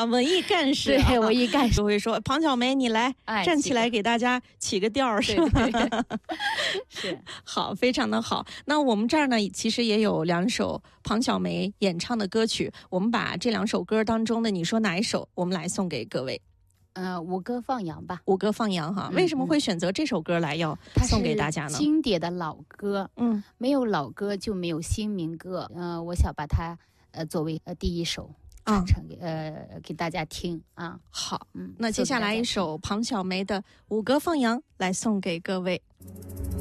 啊，文艺干事、啊， 对，文艺干事就会说庞小梅，你来、站起来给大家起个调，是吧？ 是好，非常的好。那我们这儿呢，其实也有2首庞小梅演唱的歌曲，我们把这2首歌当中的你说哪一首，我们来送给各位。 五歌放羊吧， 五歌放羊哈。为什么会选择这首歌来要送给大家呢？ 经典的老歌，没有老歌就没有新民歌，我想把它作为第一首传承给大家听啊。 好，那接下来一首庞小梅的《五歌放羊》来送给各位。